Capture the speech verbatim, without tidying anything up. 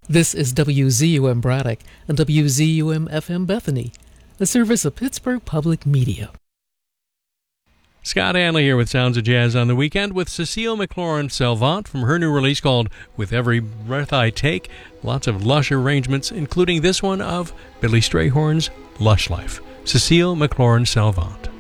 This is W Z U M Braddock and W Z U M F M Bethany, a service of Pittsburgh Public Media. Scott Hanley here with Sounds of Jazz on the Weekend with Cecile McLaurin-Salvant from her new release called With Every Breath I Take. Lots of lush arrangements, including this one of Billy Strayhorn's Lush Life. Cecile McLaurin-Salvant.